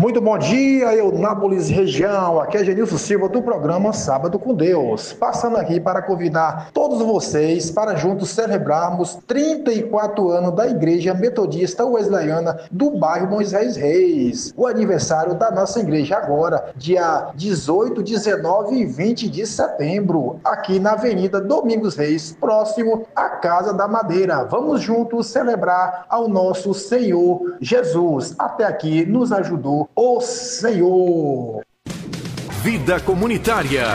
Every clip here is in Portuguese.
Muito bom dia, Eunápolis região, aqui é Genilson Silva do programa Sábado com Deus, passando aqui para convidar todos vocês para juntos celebrarmos 34 anos da Igreja Metodista Wesleyana do bairro Moisés Reis, o aniversário da nossa igreja agora, dia 18, 19 e 20 de setembro, aqui na Avenida Domingos Reis, próximo à Casa da Madeira. Vamos juntos celebrar ao nosso Senhor Jesus. Até aqui nos ajudou o Senhor. Vida comunitária.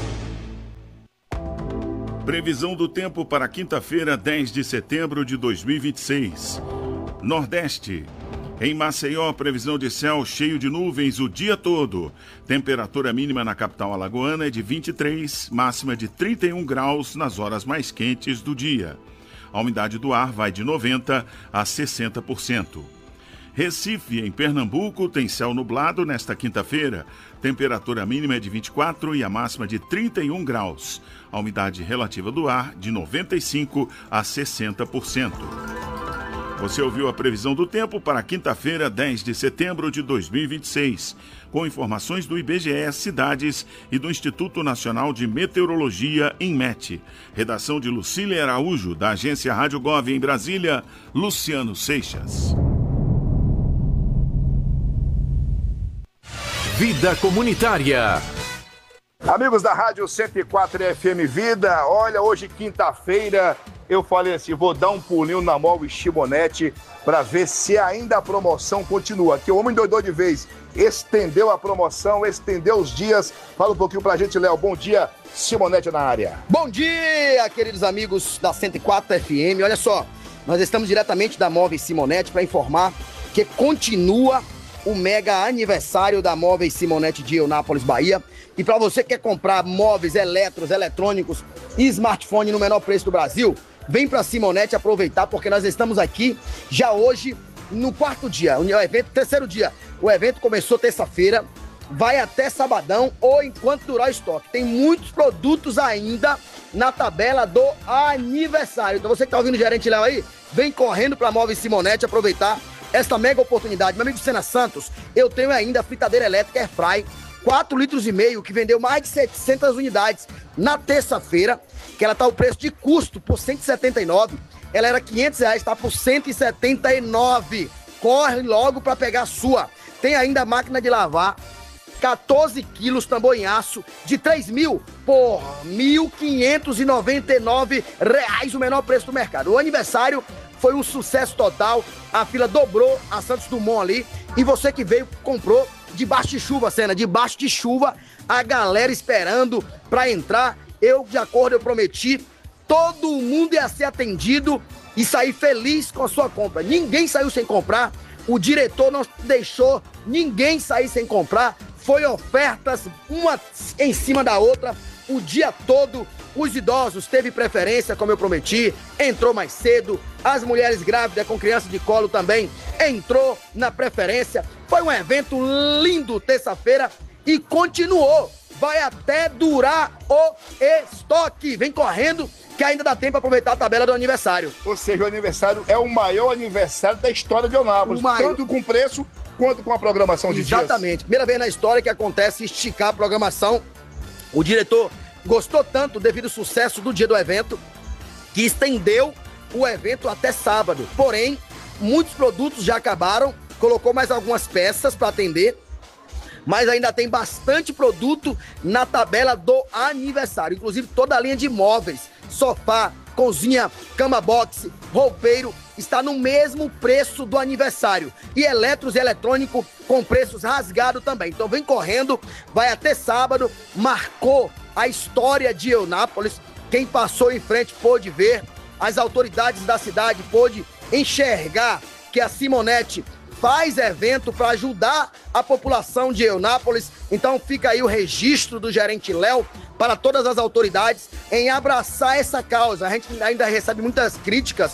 Previsão do tempo para quinta-feira, 10 de setembro de 2026. Nordeste. Em Maceió, previsão de céu cheio de nuvens o dia todo. Temperatura mínima na capital alagoana é de 23, máxima de 31 graus nas horas mais quentes do dia. A umidade do ar vai de 90% a 60%. Recife, em Pernambuco, tem céu nublado nesta quinta-feira. Temperatura mínima é de 24 e a máxima de 31 graus. A umidade relativa do ar de 95% a 60%. Você ouviu a previsão do tempo para quinta-feira, 10 de setembro de 2026, com informações do IBGE Cidades e do Instituto Nacional de Meteorologia, INMET. Redação de Lucília Araújo, da agência Rádio Gov em Brasília, Luciano Seixas. Vida comunitária. Amigos da Rádio 104 FM Vida, olha, hoje quinta-feira, eu falei assim, vou dar um pulinho na Mall Chimonete para ver se ainda a promoção continua. Que o homem doidou de vez, estendeu a promoção, estendeu os dias. Fala um pouquinho pra gente, Léo. Bom dia, Chimonete na área. Bom dia, queridos amigos da 104 FM. Olha só, nós estamos diretamente da Móveis Simonete para informar que continua o mega aniversário da Móveis Simonete de Eunápolis, Bahia. E para você que quer comprar móveis, eletrônicos e smartphone no menor preço do Brasil, vem para Simonete aproveitar, porque nós estamos aqui já hoje no quarto dia, terceiro dia. O evento começou terça-feira, vai até sabadão ou enquanto durar o estoque. Tem muitos produtos ainda na tabela do aniversário. Então você que está ouvindo o gerente Léo aí, vem correndo para Móveis Simonete aproveitar esta mega oportunidade. Meu amigo Sena Santos, eu tenho ainda a fritadeira elétrica Airfry, 4,5 litros, que vendeu mais de 700 unidades na terça-feira, que ela tá o preço de custo por R$ 179. Ela era R$ 500, está por R$ 179. Corre logo para pegar a sua. Tem ainda a máquina de lavar, 14 quilos tambor em aço, de 3.000 por R$ 1.599, o menor preço do mercado. O aniversário foi um sucesso total, a fila dobrou a Santos Dumont ali, e você que veio, comprou debaixo de chuva, Sena, debaixo de chuva, a galera esperando pra entrar. Eu, de acordo, eu prometi, todo mundo ia ser atendido e sair feliz com a sua compra. Ninguém saiu sem comprar, o diretor não deixou ninguém sair sem comprar, foi ofertas, uma em cima da outra, o dia todo. Os idosos teve preferência, como eu prometi, entrou mais cedo. As mulheres grávidas com criança de colo também entrou na preferência. Foi um evento lindo terça-feira e continuou. Vai até durar o estoque. Vem correndo que ainda dá tempo para aproveitar a tabela do aniversário. Ou seja, o aniversário é o maior aniversário da história de Eunápolis, tanto com preço quanto com a programação de dias. Exatamente. Primeira vez na história que acontece esticar a programação. O diretor gostou tanto devido ao sucesso do dia do evento que estendeu o evento até sábado. Porém, muitos produtos já acabaram, colocou mais algumas peças para atender, mas ainda tem bastante produto na tabela do aniversário. Inclusive toda a linha de móveis, sofá, cozinha, cama box, roupeiro, está no mesmo preço do aniversário. E eletros e eletrônico com preços rasgados também. Então vem correndo, vai até sábado, marcou a história de Eunápolis. Quem passou em frente pôde ver, as autoridades da cidade pôde enxergar que a Simonete faz evento para ajudar a população de Eunápolis. Então fica aí o registro do gerente Léo para todas as autoridades em abraçar essa causa. A gente ainda recebe muitas críticas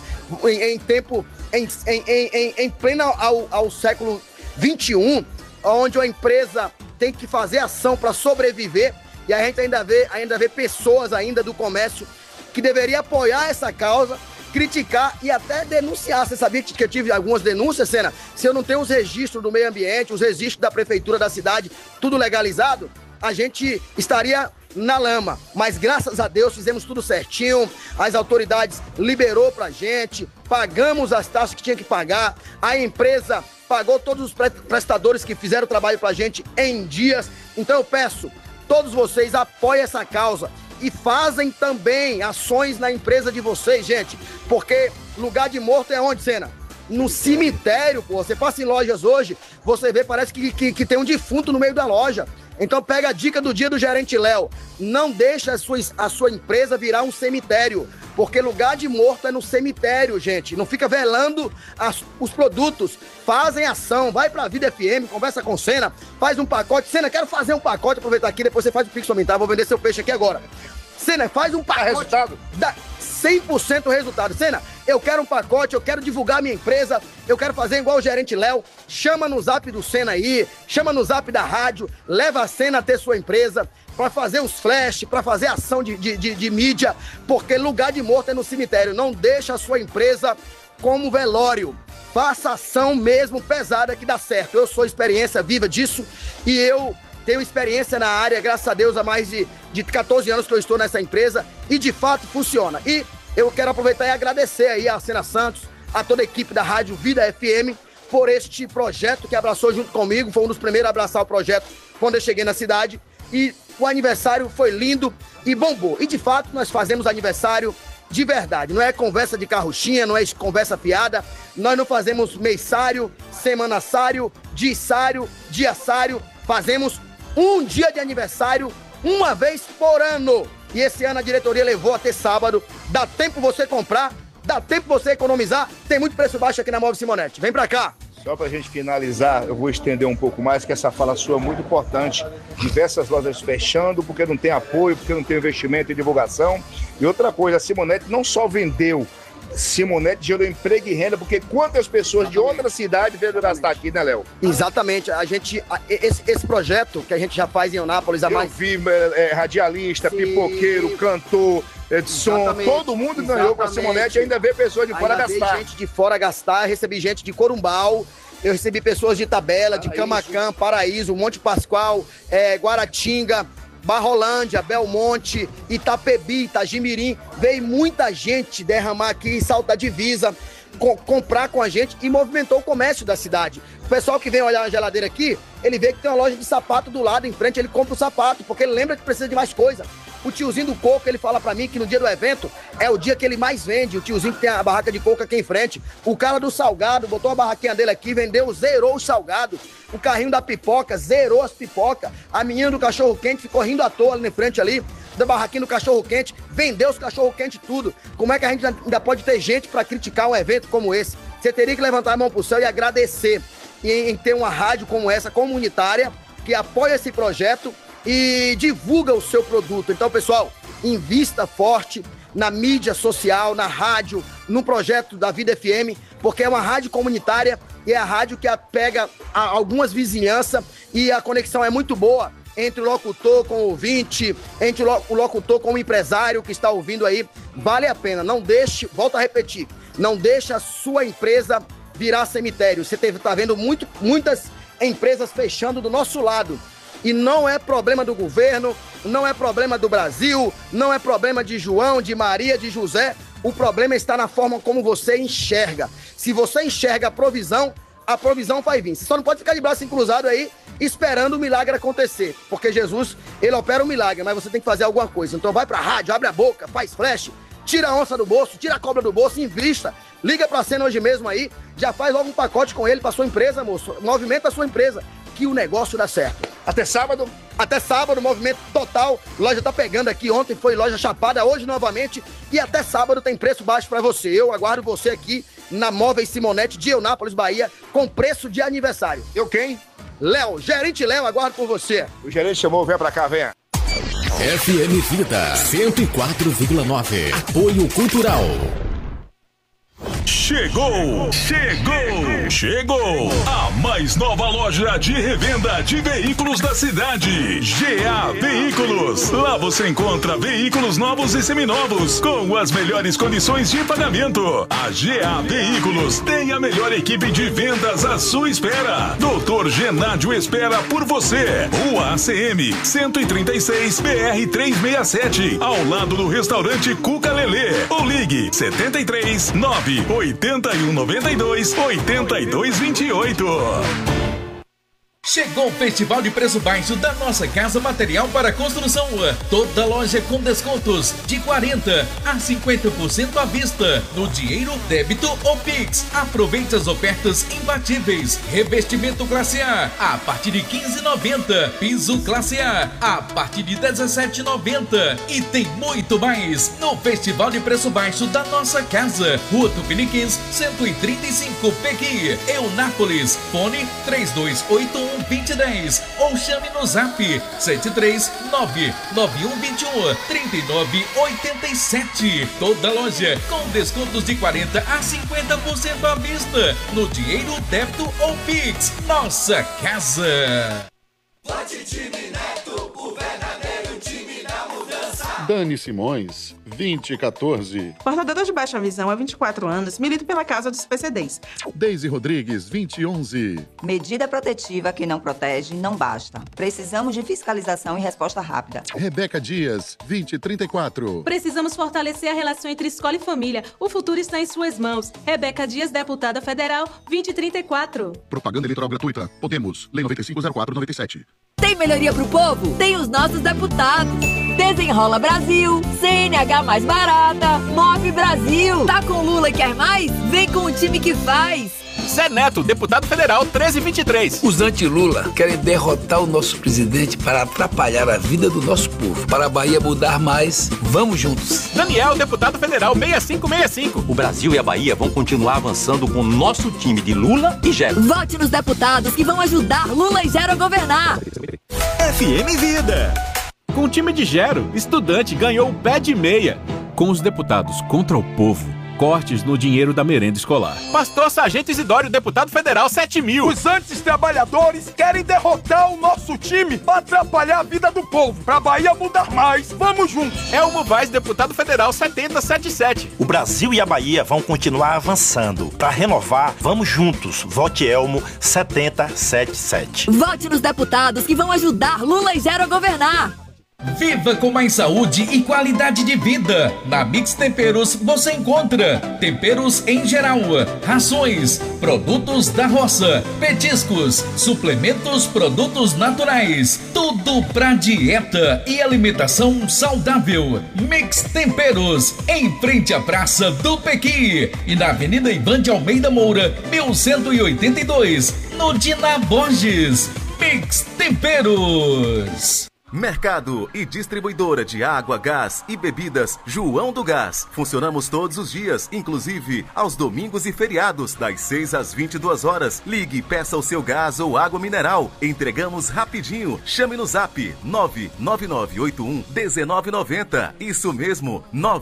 em pleno ao século XXI, onde a empresa tem que fazer ação para sobreviver, e a gente ainda vê pessoas ainda do comércio que deveria apoiar essa causa, criticar e até denunciar. Você sabia que eu tive algumas denúncias, Senna? Se eu não tenho os registros do meio ambiente, os registros da prefeitura da cidade, tudo legalizado, a gente estaria na lama. Mas graças a Deus fizemos tudo certinho, as autoridades liberou pra gente, pagamos as taxas que tinha que pagar, a empresa pagou todos os prestadores que fizeram o trabalho pra gente em dias. Então eu peço, todos vocês apoiem essa causa e fazem também ações na empresa de vocês, gente, porque lugar de morto é onde, Senna? No cemitério, pô. Você passa em lojas hoje, você vê, parece que tem um defunto no meio da loja. Então pega a dica do dia do gerente Léo. Não deixa a sua empresa virar um cemitério, porque lugar de morto é no cemitério, gente. Não fica velando os produtos. Fazem ação, vai pra Vida FM, conversa com o Senna, faz um pacote. Senna, quero fazer um pacote, aproveitar aqui, depois você faz o Pix aumentar, vou vender seu peixe aqui agora. Senna, faz um pacote. Resultado? Dá 100% resultado. Senna, eu quero um pacote, eu quero divulgar minha empresa, eu quero fazer igual o gerente Léo. Chama no zap do Senna aí, chama no zap da rádio, leva a Senna a ter sua empresa, para fazer os flash, para fazer ação de mídia, porque lugar de morto é no cemitério. Não deixa a sua empresa como velório. Faça ação mesmo pesada que dá certo. Eu sou experiência viva disso e eu tenho experiência na área, graças a Deus, há mais de 14 anos que eu estou nessa empresa e de fato funciona. E eu quero aproveitar e agradecer aí a Senna Santos, a toda a equipe da Rádio Vida FM por este projeto que abraçou junto comigo. Foi um dos primeiros a abraçar o projeto quando eu cheguei na cidade e o aniversário foi lindo e bombou. E de fato nós fazemos aniversário de verdade, não é conversa de carruchinha, não é conversa fiada. Nós não fazemos mêsário, semanasário, diasário, fazemos um dia de aniversário uma vez por ano. E esse ano a diretoria levou até sábado. Dá tempo você comprar, dá tempo você economizar. Tem muito preço baixo aqui na Móveis Simonetti. Vem pra cá. Só pra gente finalizar, eu vou estender um pouco mais, que essa fala sua é muito importante. Diversas lojas fechando porque não tem apoio, porque não tem investimento em divulgação. E outra coisa, a Simonetti não só vendeu, Simonetti gerou emprego e renda, porque quantas pessoas de outra cidade veio gastar aqui, né, Léo? Exatamente. Esse projeto que a gente já faz em Eunápolis há mais... Eu vi radialista, sim, pipoqueiro, cantor, de som, todo mundo ganhou com a Simonetti e ainda vê pessoas de fora gastar. Veio gente de fora gastar, recebi gente de Corumbau, eu recebi pessoas de Tabela, de Camaquã, Paraíso, Monte Pascoal, Guaratinga, Barrolândia, Belmonte, Itapebi, Itagimirim. Veio muita gente derramar aqui em Salto da Divisa, comprar com a gente e movimentou o comércio da cidade. O pessoal que vem olhar a geladeira aqui, ele vê que tem uma loja de sapato do lado, em frente, ele compra o sapato, porque ele lembra que precisa de mais coisa. O tiozinho do coco, ele fala pra mim que no dia do evento é o dia que ele mais vende, o tiozinho que tem a barraca de coco aqui em frente. O cara do salgado botou a barraquinha dele aqui, vendeu, zerou o salgado. O carrinho da pipoca, zerou as pipocas. A menina do cachorro-quente ficou rindo à toa ali na frente ali, da barraquinha do cachorro-quente, vendeu os cachorro-quente tudo. Como é que a gente ainda pode ter gente pra criticar um evento como esse? Você teria que levantar a mão pro céu e agradecer em ter uma rádio como essa, comunitária, que apoia esse projeto e divulga o seu produto. Então, pessoal, invista forte na mídia social, na rádio, no projeto da Vida FM, porque é uma rádio comunitária e é a rádio que pega algumas vizinhanças e a conexão é muito boa entre o locutor com o ouvinte, entre o locutor com o empresário que está ouvindo aí. Vale a pena, não deixe, volto a repetir, não deixe a sua empresa virar cemitério. Você está vendo muitas empresas fechando do nosso lado. E não é problema do governo, não é problema do Brasil, não é problema de João, de Maria, de José. O problema está na forma como você enxerga. Se você enxerga a provisão vai vir. Você só não pode ficar de braço cruzado aí esperando o milagre acontecer. Porque Jesus, ele opera o milagre, mas você tem que fazer alguma coisa. Então vai pra rádio, abre a boca, faz flash, tira a onça do bolso, tira a cobra do bolso, invista. Liga pra Senna hoje mesmo aí, já faz logo um pacote com ele pra sua empresa, moço. Movimenta a sua empresa, que o negócio dá certo. Até sábado? Até sábado, movimento total. Loja tá pegando aqui, ontem foi loja chapada, hoje novamente. E até sábado tem preço baixo pra você. Eu aguardo você aqui na Móveis Simonetti de Eunápolis, Bahia, com preço de aniversário. Eu quem? Léo, gerente Léo, aguardo por você. O gerente chamou, vem pra cá, venha. FM Vida 104,9. Apoio Cultural. Chegou! A mais nova loja de revenda de veículos da cidade. GA Veículos. Lá você encontra veículos novos e seminovos com as melhores condições de pagamento. A GA Veículos tem a melhor equipe de vendas à sua espera. Doutor Genádio espera por você. Rua ACM 136 BR 367, ao lado do restaurante Cuca Lelê. Ou ligue 73 981 92 82 28. Chegou o Festival de Preço Baixo da Nossa Casa Material para Construção. Toda loja com descontos de 40% a 50% à vista, no dinheiro, débito ou Pix. Aproveite as ofertas imbatíveis. Revestimento classe A partir de R$ 15,90. Piso classe A partir de R$ 17,90. E tem muito mais no Festival de Preço Baixo da Nossa Casa. Rua Tupiniquins, 135 Pequi, Eunápolis. Fone 3281 2010 ou chame no zap 73991213987. Toda loja com descontos de 40% a 50% à vista, no dinheiro, débito ou Pix. Nossa Casa. Vote Time Neto, o verdadeiro time da mudança. Dani Simões, 2014. Portadora de baixa visão há 24 anos, milito pela causa dos PCDs. Deise Rodrigues, 2011. Medida protetiva que não protege não basta. Precisamos de fiscalização e resposta rápida. Rebeca Dias, 2034. Precisamos fortalecer a relação entre escola e família. O futuro está em suas mãos. Rebeca Dias, deputada federal, 2034. Propaganda eleitoral gratuita. Podemos. Lei 950497. Tem melhoria pro povo? Tem os nossos deputados. Desenrola Brasil, CNH mais barata, Move Brasil. Tá com Lula e quer mais? Vem com o time que faz. Zé Neto, deputado federal 1323. Os anti-Lula querem derrotar o nosso presidente para atrapalhar a vida do nosso povo. Para a Bahia mudar mais, vamos juntos. Daniel, deputado federal 6565. O Brasil e a Bahia vão continuar avançando com o nosso time de Lula e Gero. Vote nos deputados que vão ajudar Lula e Gero a governar. FM Vida. Com o time de Gero, estudante ganhou o pé de meia. Com os deputados contra o povo, cortes no dinheiro da merenda escolar. Pastor Sargento Isidório, deputado federal 7.000. Os anti-trabalhadores querem derrotar o nosso time para atrapalhar a vida do povo. Pra Bahia mudar mais, vamos juntos. Elmo Vaz, deputado federal 7077. O Brasil e a Bahia vão continuar avançando. Para renovar, vamos juntos. Vote Elmo 7077. Vote nos deputados que vão ajudar Lula e Gero a governar. Viva com mais saúde e qualidade de vida. Na Mix Temperos você encontra temperos em geral, rações, produtos da roça, petiscos, suplementos, produtos naturais. Tudo pra dieta e alimentação saudável. Mix Temperos, em frente à Praça do Pequi e na Avenida Ivan de Almeida Moura, 1182, no Dina Borges. Mix Temperos. Mercado e distribuidora de água, gás e bebidas João do Gás. Funcionamos todos os dias, inclusive aos domingos e feriados, das 6 às 22 horas. Ligue e peça o seu gás ou água mineral. Entregamos rapidinho. Chame no zap 99981-1990. Isso mesmo,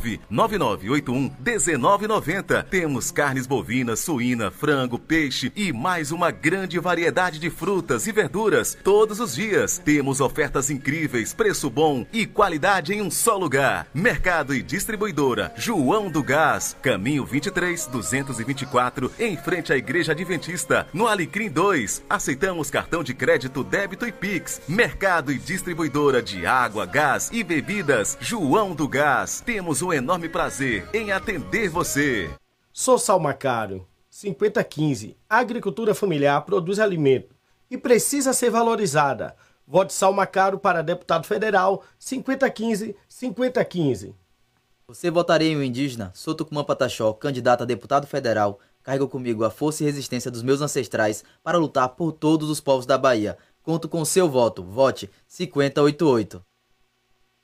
99981-1990. Temos carnes bovinas, suína, frango, peixe e mais uma grande variedade de frutas e verduras todos os dias. Temos ofertas incríveis, preço bom e qualidade em um só lugar. Mercado e distribuidora João do Gás, caminho 23-224, em frente à Igreja Adventista, no Alecrim 2. Aceitamos cartão de crédito, débito e Pix. Mercado e distribuidora de água, gás e bebidas João do Gás. Temos um enorme prazer em atender você. Sou Salmacário, 5015. A agricultura familiar produz alimento e precisa ser valorizada. Vote Salmacaro para deputado federal 5015-5015. Você votaria em um indígena? Sou Tucumã Pataxó, candidato a deputado federal. Carrego comigo a força e resistência dos meus ancestrais para lutar por todos os povos da Bahia. Conto com o seu voto. Vote 5088.